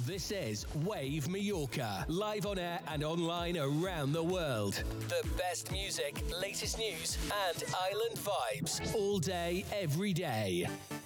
This is Wave Mallorca, live on air and online around the world. The best music, latest news, and island vibes all day, every day.